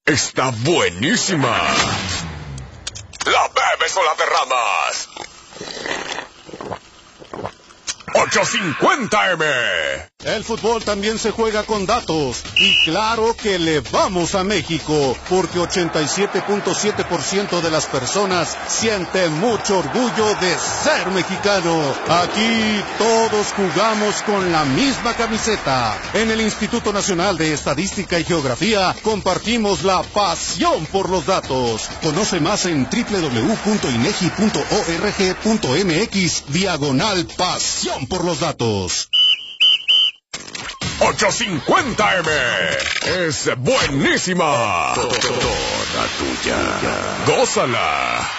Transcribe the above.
está buenísima. ¿La bebes o la derramas? 850M. El fútbol también se juega con datos. Y claro que le vamos a México, porque 87.7% de las personas sienten mucho orgullo de ser mexicano. Aquí todos jugamos con la misma camiseta. En el Instituto Nacional de Estadística y Geografía compartimos la pasión por los datos. Conoce más en www.inegi.org.mx/pasión por los datos. 850M es buenísima. Toda tuya. Gózala.